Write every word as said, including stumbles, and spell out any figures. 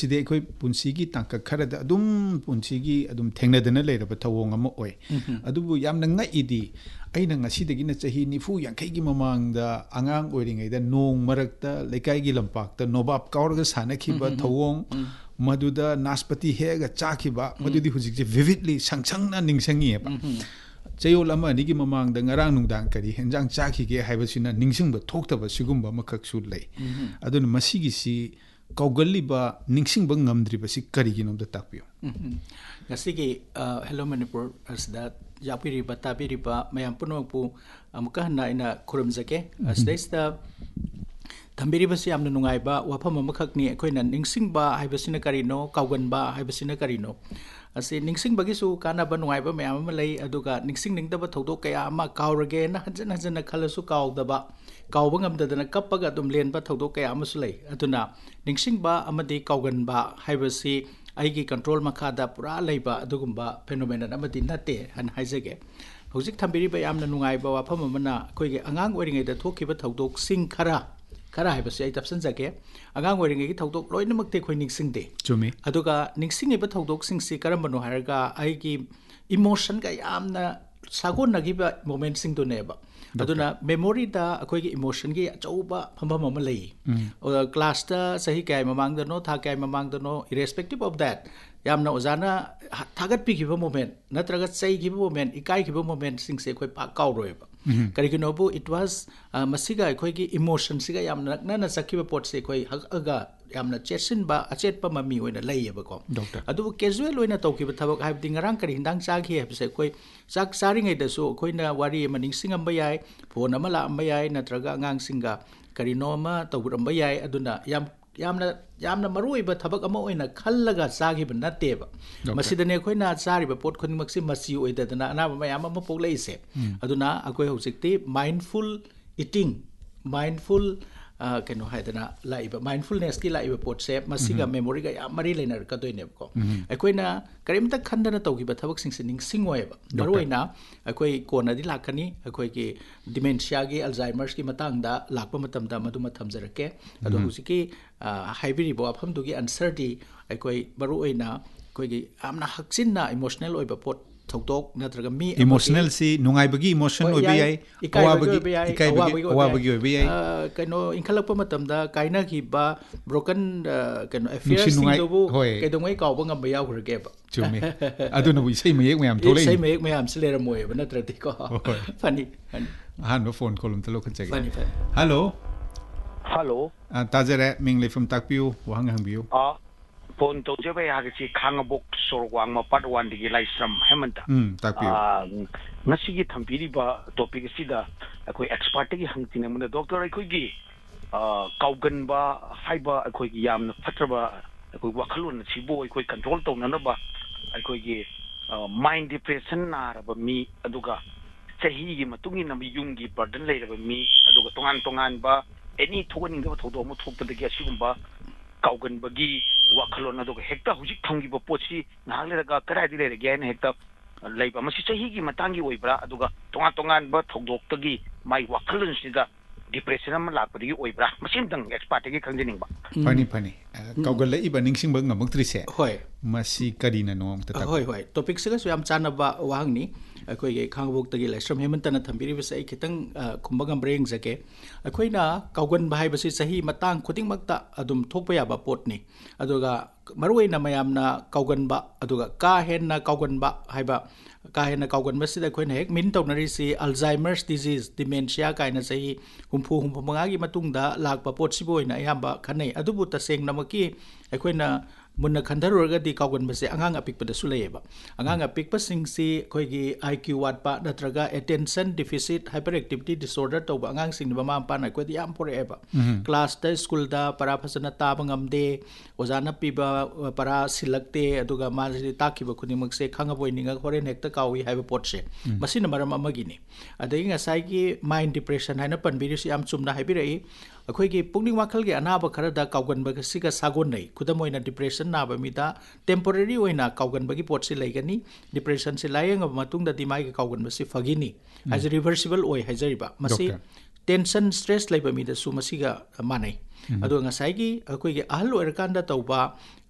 ꯁꯤꯗ ꯑꯩꯈꯣꯏ ꯄꯨꯟꯁꯤꯒꯤ ꯇꯥꯡꯀꯛ ꯈꯔꯗ ꯑꯗꯨꯝ ꯄꯨꯟꯁꯤꯒꯤ ꯑꯗꯨꯝ ꯊꯦꯡꯅꯗꯅ ꯂꯩꯔꯕ ꯊꯧꯑꯣꯡ ꯑꯃ ꯑꯣꯏ ꯑꯗꯨꯕꯨ ꯌꯥꯝꯅ ꯉꯛꯏꯗꯤ ꯑꯩꯅ ꯉꯁꯤꯗꯒꯤꯅ ꯆꯍꯤ ꯅꯤꯐꯨ ꯌꯥꯡꯈꯩꯒꯤ ꯃꯃꯥꯡꯗ ꯑꯉꯥꯡ ꯑꯣꯏꯔꯤꯉꯩꯗ ꯅꯣꯡ ꯃꯔꯛꯇ ꯂꯩꯀꯥꯏꯒꯤ ꯂꯝꯄꯥꯛꯇ ꯅꯣꯕꯥꯞ ꯀꯥꯎꯔꯒ ꯁꯥꯟꯅꯈꯤꯕ ꯊꯧꯑꯣꯡ ꯃꯗꯨꯗ ꯅꯥꯁꯄꯇꯤ ꯍꯦꯛꯑꯒ ꯆꯥꯈꯤꯕ ꯃꯗꯨꯗꯤ ꯍꯧꯖꯤꯛꯁꯦ ꯚꯤꯚꯤꯗꯂꯤ ꯁꯪꯁꯪꯅ ꯅꯤꯡꯁꯤꯡꯉꯤꯑꯕ ꯆꯌꯣꯜ ꯑꯃ ꯑꯅꯤꯒꯤ ꯃꯃꯥꯡꯗ ꯉꯔꯥꯡ ꯅꯨꯡꯗꯥꯡ ꯀꯔꯤ ꯍꯦꯟꯖꯥꯡ ꯆꯥꯈꯤꯒꯦ ꯍꯥꯏꯕꯁꯤꯅ ꯅꯤꯡꯁꯤꯡꯕ ꯊꯣꯛꯇꯕ ꯁꯤꯒꯨꯝꯕ ꯑꯃꯈꯛꯁꯨ ꯂꯩ ꯑꯗꯨꯅ ꯃꯁꯤꯒꯤꯁꯤ ꯀꯥꯎꯒꯜꯂꯤꯕ ꯅꯤꯡꯁꯤꯡꯕ ꯉꯝꯗ꯭ꯔꯤꯕꯁꯤ ꯀꯔꯤꯒꯤꯅꯣꯝꯇ ꯇꯥꯛꯄꯤꯌꯨ ꯉꯁꯤꯒꯤ ꯍꯦꯜꯂꯣ ꯃꯅꯤꯄꯨꯔ ꯑꯁꯤꯗ ꯌꯥꯎꯕꯤꯔꯤꯕ ꯇꯥꯕꯤꯔꯤꯕ ꯃꯌꯥꯝ ꯄꯨꯝꯅꯃꯛꯄꯨ ꯑꯃꯨꯛꯀ ꯍꯟꯅ ꯑꯩꯅ ꯈꯨꯔꯨꯝꯖꯒꯦ ꯑꯁꯤꯗꯩꯁꯤꯗ ꯊꯝꯕꯤꯔꯤꯕꯁꯤ ꯌꯥꯝꯅ ꯅꯨꯡꯉꯥꯏꯕ ꯋꯥꯐꯝ ꯑꯃꯈꯛꯅꯤ ꯑꯩꯈꯣꯏꯅ ꯅꯤꯡꯁꯤꯡꯕ ꯍꯥꯏꯕꯁꯤꯅ ꯀꯔꯤꯅꯣ ꯀꯥꯎꯒꯟꯕ ꯍꯥꯏꯕꯁꯤꯅ ꯀꯔꯤꯅꯣ ꯑꯁꯤ ꯅꯤꯡꯁꯤꯡꯕꯒꯤꯁꯨ ꯀꯥꯟꯅꯕ ꯅꯨꯡꯉꯥꯏꯕ ꯃꯌꯥꯝ ꯑꯃ ꯂꯩ ꯑꯗꯨꯒ ꯅꯤꯡꯁꯤꯡꯅꯤꯡꯗꯕ ꯊꯧꯗꯣꯛ ꯀꯌꯥ ꯑꯃ ꯀꯥꯎꯔꯒꯦꯅ ꯍꯟꯖꯤꯟ ꯍꯟꯖꯤꯟꯅ ꯈꯜꯂꯁꯨ ꯀꯥꯎꯗꯕ ꯀꯥꯎꯕ ꯉꯝꯗꯗꯅ ꯀꯞꯄꯒ ꯑꯗꯨꯝ ꯂꯦꯟꯕ ꯊꯧꯗꯣꯛ ꯀꯌꯥ ꯑꯃꯁꯨ ꯂꯩ ꯑꯗꯨꯅ ꯅꯤꯡꯁꯤꯡꯕ ꯑꯃꯗꯤ ꯀꯥꯎꯒꯟꯕ ꯍꯥꯏꯕꯁꯤ ꯑꯩꯒꯤ ꯀꯟꯇ꯭ꯔꯣꯜ ꯃꯈꯥꯗ ꯄꯨꯔꯥ ꯂꯩꯕ ꯑꯗꯨꯒꯨꯝꯕ ꯐꯦꯅꯣꯃꯦꯅꯟ ꯑꯃꯗꯤ ꯅꯠꯇꯦ ꯍꯥꯏꯅ ꯍꯥꯏꯖꯒꯦ ꯍꯧꯖꯤꯛ ꯊꯝꯕꯤꯔꯤꯕ ꯌꯥꯝꯅ ꯅꯨꯡꯉꯥꯏꯕ ꯋꯥꯐꯝ ꯑꯃꯅ ꯑꯩꯈꯣꯏꯒꯤ ꯑꯉꯥꯡ ꯑꯣꯏꯔꯤꯉꯩꯗ ꯊꯣꯛꯈꯤꯕ ꯊꯧꯗꯣꯛꯁꯤꯡ ꯈꯔ ꯈꯔ ꯍꯥꯏꯕꯁꯤ ꯑꯩ ꯇꯞꯁꯤꯟꯖꯒꯦ ꯑꯉꯥꯡ ꯑꯣꯏꯔꯤꯉꯩꯒꯤ ꯊꯧꯗꯣꯛ ꯂꯣꯏꯅꯃꯛꯇꯤ ꯑꯩꯈꯣꯏ ꯅꯤꯡꯁꯤꯡꯗꯦ ꯆꯨꯝꯃꯤ ꯑꯗꯨꯒ ꯅꯤꯡꯁꯤꯡꯉꯤꯕ ꯊꯧꯗꯣꯛꯁꯤꯡꯁꯤ ꯀꯔꯝꯕꯅꯣ ꯍꯥꯏꯔꯒ ꯑꯩꯒꯤ ꯏꯃꯣꯁꯟꯒ ꯌꯥꯝꯅ ꯁꯥꯒꯣꯟꯅꯈꯤꯕ ꯃꯣꯃꯦꯟꯠꯁꯤꯡꯗꯨꯅꯦꯕ ꯑꯗꯨꯅ ꯃꯦꯃꯣꯔꯤꯗ ꯑꯩꯈꯣꯏꯒꯤ ꯏꯃꯣꯁꯟꯒꯤ ꯑꯆꯧꯕ ꯐꯝꯐꯝ ꯑꯃ ꯂꯩ ꯀ꯭ꯂꯥꯁꯇ ꯆꯍꯤ ꯀꯌꯥ ꯃꯃꯥꯡꯗꯅꯣ ꯊꯥ ꯀꯌꯥ ꯃꯃꯥꯡꯗꯅꯣ ꯏꯔꯦꯁꯄꯦꯛꯇꯤꯚ ꯑꯣꯐ ꯗꯦꯠ ꯌꯥꯝꯅ ꯑꯣꯖꯥꯅ ꯊꯥꯒꯠꯄꯤꯈꯤꯕ ꯃꯣꯃꯦꯟꯠ ꯅꯠꯇ꯭ꯔꯒ ꯆꯩꯈꯤꯕ ꯃꯣꯃꯦꯟꯠ ꯏꯀꯥꯏꯈꯤꯕ ꯃꯣꯃꯦꯟꯠꯁꯤꯡꯁꯦ ꯑꯩꯈꯣꯏ ꯄꯥꯛ ꯀꯥꯎꯔꯣꯏꯕ ꯀꯔꯤꯒꯤꯅꯣꯕꯨ ꯏꯠ ꯋꯥꯁ ꯃꯁꯤꯒ ꯑꯩꯈꯣꯏꯒꯤ ꯏꯃꯣꯁꯟꯁꯤꯒ ꯌꯥꯝꯅ ꯅꯛꯅꯅ ꯆꯠꯈꯤꯕ ꯄꯣꯠꯁꯦ ꯑꯩꯈꯣꯏ ꯍꯛꯑꯒ ꯌꯥꯝꯅ ꯆꯦꯠꯁꯤꯟꯕ ꯑꯆꯦꯠꯄ ꯃꯃꯤ ꯑꯣꯏꯅ ꯂꯩꯌꯦꯕꯀꯣ ꯑꯗꯨꯕꯨ ꯀꯦꯖꯨꯋꯦꯜ ꯑꯣꯏꯅ ꯇꯧꯈꯤꯕ ꯊꯕꯛ ꯍꯥꯏꯕꯗꯤ ꯉꯔꯥꯡ ꯀꯔꯤ ꯍꯤꯟꯖꯥꯡ ꯆꯥꯈꯤ ꯍꯥꯏꯕꯁꯦ ꯑꯩꯈꯣꯏ ꯆꯥꯛ ꯆꯥꯔꯤꯉꯩꯗꯁꯨ ꯑꯩꯈꯣꯏꯅ ꯋꯥꯔꯤ ꯑꯃ ꯅꯤꯡꯁꯤꯡꯉꯝꯕ ꯌꯥꯏ ꯐꯣꯟ ꯑꯃ ꯂꯥꯛꯑꯝꯕ ꯌꯥꯏ ꯅꯠꯇ꯭ꯔꯒ ꯑꯉꯥꯡꯁꯤꯡꯒ ꯀꯔꯤꯅꯣ ꯑꯃ ꯇꯧꯔꯝꯕ ꯌꯥꯏ ꯑꯗꯨꯅ ꯌꯥꯝ ꯌꯥꯝꯅ ꯌꯥꯝꯅ ꯃꯔꯨꯑꯣꯏꯕ ꯊꯕꯛ ꯑꯃ ꯑꯣꯏꯅ ꯈꯜꯂꯒ ꯆꯥꯈꯤꯕ ꯅꯠꯇꯦꯕ ꯃꯁꯤꯗꯅꯦ ꯑꯩꯈꯣꯏꯅ ꯆꯥꯔꯤꯕ ꯄꯣꯠ ꯈꯨꯗꯤꯡꯃꯛꯁꯤ ꯃꯆꯤ ꯑꯣꯏꯗꯗꯅ ꯑꯅꯥꯕ ꯃꯌꯥꯝ ꯑꯃ ꯄꯣꯛꯂꯛꯏꯁꯦ ꯑꯗꯨꯅ ꯑꯩꯈꯣꯏ ꯍꯧꯖꯤꯛꯇꯤ ꯃꯥꯏꯟꯐꯨꯜ ꯏꯇꯤꯡ ꯃꯥꯏꯟꯐꯨꯜ ꯀꯩꯅꯣ ꯍꯥꯏꯗꯅ ꯂꯥꯛꯏꯕ ꯃꯥꯏꯟꯐꯨꯜꯅꯦꯁꯀꯤ ꯂꯥꯛꯏꯕ ꯄꯣꯠꯁꯦ ꯃꯁꯤꯒ ꯃꯦꯃꯣꯔꯤꯒ ꯌꯥꯝ ꯃꯔꯤ ꯂꯩꯅꯔꯛꯀꯗꯣꯏꯅꯦꯕꯀꯣ ꯑꯩꯈꯣꯏꯅ ꯀꯔꯤꯝꯇ ꯈꯟꯗꯅ ꯇꯧꯈꯤꯕ ꯊꯕꯛꯁꯤꯡꯁꯦ ꯅꯤꯡꯁꯤꯡꯉꯣꯏꯕ ꯃꯔꯨꯑꯣꯏꯅ ꯑꯩꯈꯣꯏ ꯀꯣꯟꯅꯗꯤ ꯂꯥꯛꯀꯅꯤ ꯑꯩꯈꯣꯏꯒꯤ ꯗꯤꯃꯦꯟꯁꯤꯌꯥꯒꯤ ꯑꯜꯖꯥꯏꯃꯔꯁꯀꯤ ꯃꯇꯥꯡꯗ ꯂꯥꯛꯄ ꯃꯇꯝꯗ ꯃꯗꯨꯃ ꯊꯝꯖꯔꯛꯀꯦ ꯑꯗꯣ ꯍꯧꯖꯤꯛꯀꯤ ꯍꯥꯏꯕꯤꯔꯤꯕ ꯋꯥꯐꯝꯗꯨꯒꯤ ꯑꯟꯁꯔꯗꯤ ꯑꯩꯈꯣꯏ ꯃꯔꯨꯑꯣꯏꯅ ꯑꯩꯈꯣꯏꯒꯤ ꯌꯥꯝꯅ ꯍꯛꯆꯤꯟꯅ ꯏꯃꯣꯁꯅꯦꯜ ꯑꯣꯏꯕ ꯄꯣꯠ ꯊꯧꯗꯣꯛ ꯅꯠꯇ꯭ꯔꯒ ꯃꯤ ꯏꯃꯣꯁꯅꯦꯜꯁꯤ ꯅꯨꯡꯉꯥꯏꯕꯒꯤ ꯏꯃꯣꯁꯟ ꯑꯣꯏꯕ ꯌꯥꯏ ꯏꯀꯥꯏꯕꯒꯤ ꯑꯣꯏꯕ ꯌꯥꯏ ꯏꯀꯥꯏꯕꯒꯤ ꯑꯋꯥꯕꯒꯤ ꯑꯣꯏꯕ ꯌꯥꯏ ꯀꯩꯅꯣ ꯏꯟꯈꯠꯂꯛꯄ ꯃꯇꯝꯗ ꯀꯥꯏꯅꯈꯤꯕ ꯕ꯭ꯔꯣꯀꯟ ꯀꯩꯅꯣ ꯑꯦꯐꯤꯌꯔꯁꯤꯡꯗꯨꯕꯨ ꯀꯩꯗꯧꯉꯩ ꯀꯥꯎꯕ ꯉꯝꯕ ꯌꯥꯎꯈ꯭ꯔꯒꯦꯕ ꯆꯨꯝꯃꯤ ꯑꯗꯨꯅꯕꯨ ꯏꯁꯩ ꯃꯌꯦꯛ ꯃꯌꯥꯝ ꯊꯣꯛꯂꯛꯏ ꯏꯁꯩ ꯃꯌꯦꯛ ꯃꯌꯥꯝꯁꯤ ꯂꯩꯔꯝꯃꯣꯏꯕ ꯅꯠꯇ꯭ꯔꯗꯤꯀꯣ ꯐꯅꯤ ꯑꯍꯥꯟꯕ ꯐꯣꯟ ꯀꯣꯜ ꯑꯝꯇ ꯂꯧꯈꯠꯆꯒꯦ ꯐꯅꯤ ꯐꯅꯤ ꯍꯜꯂꯣ ꯍꯜꯂꯣ ꯇꯥꯖꯔꯦ ꯃꯤꯡ ꯂꯩꯐꯝ ꯇꯥꯛꯄꯤꯌꯨ ꯋꯥꯍꯪ ꯍꯪꯕꯤꯌꯨ ꯐꯣꯟ ꯇꯧꯖꯕ ꯌꯥꯒꯁꯤ ꯈꯥꯡꯉꯕꯣꯛ ꯁꯣꯔꯣꯛ ꯋꯥꯡꯃ ꯄꯥꯔꯠ ꯋꯥꯟꯗꯒꯤ ꯂꯥꯏꯁ꯭ꯔꯝ ꯍꯦꯃꯟꯇ ꯎꯝ ꯇꯥꯛꯄꯤꯌꯨ ꯉꯁꯤꯒꯤ ꯊꯝꯕꯤꯔꯤꯕ ꯇꯣꯄꯤꯛ ꯑꯁꯤꯗ ꯑꯩꯈꯣꯏ ꯑꯦꯛꯁꯄꯥꯔꯠꯇꯒꯤ ꯍꯪꯖꯅꯤꯡꯕꯅ ꯗꯣꯛꯇꯔ ꯑꯩꯈꯣꯏꯒꯤ ꯀꯥꯎꯒꯟꯕ ꯍꯥꯏꯕ ꯑꯩꯈꯣꯏꯒꯤ ꯌꯥꯝꯅ ꯐꯠꯇ꯭ꯔꯕ ꯑꯩꯈꯣꯏ ꯋꯥꯈꯜꯂꯣꯟ ꯑꯁꯤꯕꯨ ꯑꯩꯈꯣꯏ ꯀꯟꯇ꯭ꯔꯣꯜ ꯇꯧꯅꯅꯕ ꯑꯩꯈꯣꯏꯒꯤ ꯃꯥꯏꯟ ꯗꯤꯄ꯭ꯔꯦꯁꯟ ꯅꯥꯔꯕ ꯃꯤ ꯑꯗꯨꯒ ꯆꯍꯤꯒꯤ ꯃꯇꯨꯡ ꯏꯟꯅ ꯌꯨꯝꯒꯤ ꯕꯔꯗꯟ ꯂꯩꯔꯕ ꯃꯤ ꯑꯗꯨꯒ ꯇꯣꯉꯥꯟ ꯇꯣꯉꯥꯟꯕ ꯑꯦꯅꯤ ꯊꯣꯛꯍꯟꯅꯤꯡꯗꯕ ꯊꯧꯗꯣꯛ ꯑꯃ ꯊꯣꯛꯄꯗꯒꯤ ꯑꯁꯤꯒꯨꯝꯕ ꯀꯥꯎꯒꯟꯕꯒꯤ ꯋꯥꯈꯜꯂꯣꯟ ꯑꯗꯨꯒ ꯍꯦꯛꯇ ꯍꯧꯖꯤꯛ ꯊꯝꯈꯤꯕ ꯄꯣꯠꯁꯤ ꯉꯥꯏꯍꯥꯛ ꯂꯩꯔꯒ ꯀꯗꯥꯏꯗ ꯂꯩꯔꯒꯦ ꯍꯥꯏꯅ ꯍꯦꯛꯇ ꯂꯩꯕ ꯃꯁꯤ ꯆꯍꯤꯒꯤ ꯃꯇꯥꯡꯒꯤ ꯑꯣꯏꯕ꯭ꯔꯥ ꯑꯗꯨꯒ ꯇꯣꯉꯥꯟ ꯇꯣꯉꯥꯟꯕ ꯊꯧꯗꯣꯛꯇꯒꯤ ꯃꯥꯒꯤ ꯋꯥꯈꯜꯂꯣꯟꯁꯤꯗ ꯗꯤꯄ꯭ꯔꯦꯁꯟ ꯑꯃ ꯂꯥꯛꯄꯗꯒꯤ ꯑꯣꯏꯕ꯭ꯔꯥ ꯃꯁꯤ ꯑꯃꯇꯪ ꯑꯦꯛꯁꯄꯥꯔꯠꯇꯒꯤ ꯈꯪꯖꯅꯤꯡꯕ ꯐꯅꯤ ꯐꯅꯤ ꯀꯥꯎꯒꯜꯂꯛꯏꯕ ꯅꯤꯡꯁꯤꯡꯕ ꯉꯝꯃꯛꯇ꯭ꯔꯤꯁꯦ ꯍꯣꯏ ꯃꯁꯤ ꯀꯔꯤꯅꯅꯣ ꯑꯝꯇ ꯍꯣꯏ ꯍꯣꯏ ꯇꯣꯄꯤꯛꯁꯤꯒꯁꯨ ꯌꯥꯝ ꯆꯥꯟꯅꯕ ꯋꯥꯍꯪꯅꯤ ꯑꯩꯈꯣꯏꯒꯤ ꯈꯥꯡꯉꯕꯣꯛꯇꯒꯤ ꯂꯥꯏꯁ꯭ꯔꯝ ꯍꯦꯃꯟꯇꯅ ꯊꯝꯕꯤꯔꯤꯕꯁꯦ ꯑꯩ ꯈꯤꯇꯪ ꯈꯨꯝꯕ ꯉꯝꯕ꯭ꯔꯥ ꯌꯦꯡꯖꯒꯦ ꯑꯩꯈꯣꯏꯅ ꯀꯥꯎꯒꯟꯕ ꯍꯥꯏꯕꯁꯤ ꯆꯍꯤ ꯃꯇꯥꯡ ꯈꯨꯗꯤꯡꯃꯛꯇ ꯑꯗꯨꯝ ꯊꯣꯛꯄ ꯌꯥꯕ ꯄꯣꯠꯅꯤ ꯑꯗꯨꯒ ꯃꯔꯨꯑꯣꯏꯅ ꯃꯌꯥꯝꯅ ꯀꯥꯎꯒꯟꯕ ꯑꯗꯨꯒ ꯀꯥ ꯍꯦꯟꯅ ꯀꯥꯎꯒꯟꯕ ꯍꯥꯏꯕ ꯀꯥ ꯍꯦꯟꯅ ꯀꯥꯎꯒꯟꯕꯁꯤꯗ ꯑꯩꯈꯣꯏꯅ ꯍꯦꯛ ꯃꯤꯟ ꯇꯧꯅꯔꯤꯁꯤ ꯑꯜꯖꯥꯏꯃꯔꯁ ꯗꯤꯖꯤꯖ ꯗꯤꯃꯦꯟꯁꯤꯌꯥ ꯀꯥꯏꯅ ꯆꯍꯤ ꯍꯨꯝꯐꯨ ꯍꯨꯝꯐꯨ ꯃꯉꯥꯒꯤ ꯃꯇꯨꯡꯗ ꯂꯥꯛꯄ ꯄꯣꯠꯁꯤꯕꯨ ꯑꯣꯏꯅ ꯑꯌꯥꯝꯕ ꯈꯟꯅꯩ ꯑꯗꯨꯕꯨ ꯇꯁꯦꯡꯅꯃꯛꯀꯤ ꯑꯩꯈꯣꯏꯅ ꯃꯨꯟꯅ ꯈꯟꯊꯔꯨꯔꯒꯗꯤ ꯀꯥꯎꯒꯟꯕꯁꯦ ꯑꯉꯥꯡ ꯑꯄꯤꯛꯄꯗꯁꯨ ꯂꯩꯌꯦꯕ ꯑꯉꯥꯡ ꯑꯄꯤꯛꯄꯁꯤꯡꯁꯤ ꯑꯩꯈꯣꯏꯒꯤ ꯑꯥꯏ ꯀ꯭ꯌꯨ ꯋꯥꯠꯄ ꯅꯠꯇ꯭ꯔꯒ attention deficit hyper activity disorder ꯇꯧꯕ ꯑꯉꯥꯡꯁꯤꯡꯒꯤ ꯃꯃꯥ ꯃꯄꯥꯅ ꯑꯩꯈꯣꯏꯗ ꯌꯥꯝ ꯄꯣꯔꯛꯑꯦꯕ ꯀ꯭ꯂꯥꯁꯇ ꯁ꯭ꯀꯨꯜꯗ ꯄꯔꯥ ꯐꯖꯅ ꯇꯥꯕ ꯉꯝꯗꯦ ꯑꯣꯖꯥꯅ ꯄꯤꯕ ꯄꯔꯥ ꯁꯤꯜꯂꯛꯇꯦ ꯑꯗꯨꯒ ꯃꯥꯁꯤ ꯇꯥꯛꯈꯤꯕ ꯈꯨꯗꯤꯡꯃꯛꯁꯦ ꯈꯪꯉꯕꯣꯏꯅꯤꯡꯉꯒ ꯍꯣꯔꯦꯟ ꯍꯦꯛꯇ ꯀꯥꯎꯏ ꯍꯥꯏꯕ ꯄꯣꯠꯁꯦ ꯃꯁꯤꯅ ꯃꯔꯝ ꯑꯃꯒꯤꯅꯤ ꯑꯗꯒꯤ ꯉꯁꯥꯏꯒꯤ ꯃꯥꯏꯟ ꯗꯤꯄ꯭ꯔꯦꯁꯟ ꯍꯥꯏꯅ ꯄꯟꯕꯤꯔꯤꯁꯤ ꯌꯥꯝ ꯆꯨꯝꯅ ꯍꯥꯏꯕꯤꯔꯛꯏ ꯑꯩꯈꯣꯏꯒꯤ ꯄꯨꯛꯅꯤꯡ ꯋꯥꯈꯜꯒꯤ ꯑꯅꯥꯕ ꯈꯔꯗ ꯀꯥꯎꯒꯟꯕꯁꯤꯒ ꯁꯥꯒꯣꯟꯅꯩ ꯈꯨꯗꯝ ꯑꯣꯏꯅ ꯗꯤꯄ꯭ꯔꯦꯁꯟ ꯅꯥꯕ ꯃꯤꯗ ꯇꯦꯝꯄꯣꯔꯔꯤ ꯑꯣꯏꯅ ꯀꯥꯎꯒꯟꯕꯒꯤ ꯄꯣꯠꯁꯤ ꯂꯩꯒꯅꯤ ꯗꯤꯄ꯭ꯔꯦꯁꯟꯁꯤ ꯂꯥꯌꯦꯡꯉꯕ ꯃꯇꯨꯡꯗꯗꯤ ꯃꯥꯒꯤ ꯀꯥꯎꯒꯟꯕꯁꯤ ꯐꯒꯤꯅꯤ ꯍꯥꯏꯁꯦ ꯔꯤꯚꯔꯁꯤꯕꯜ ꯑꯣꯏ ꯍꯥꯏꯖꯔꯤꯕ ꯃꯁꯤ ꯇꯦꯟꯁꯟ ꯁ꯭ꯇ꯭ꯔꯦꯁ ꯂꯩꯕ ꯃꯤꯗꯁꯨ ꯃꯁꯤꯒ ꯃꯥꯟꯅꯩ ꯑꯗꯨꯒ ꯉꯁꯥꯏꯒꯤ ꯑꯩꯈꯣꯏꯒꯤ ꯑꯍꯜ ꯑꯣꯏꯔꯀꯥꯟꯗ ꯇꯧꯕ